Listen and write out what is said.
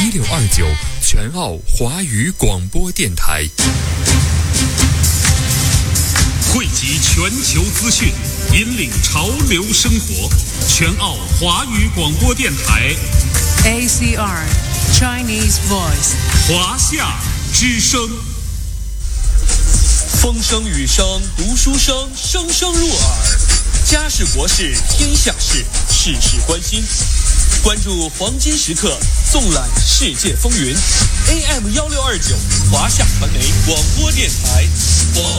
1629全澳华语广播电台， 汇集全球资讯，引领潮流生活。全澳华语广播电台 ACR Chinese Voice 华夏之声。 风声雨声读书声，声声入耳。家事国事天下事，事事关心。关注黄金时刻，纵览世界风云。AM 1629华夏传媒广播电台。